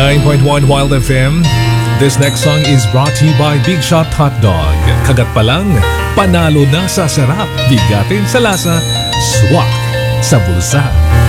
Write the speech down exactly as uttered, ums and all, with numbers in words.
ninety-nine point one Wild F M. This next song is brought to you by Big Shot Hot Dog. Kagat pa lang, panalo na sa sarap. Bigatin sa lasa, swak sa bulsa.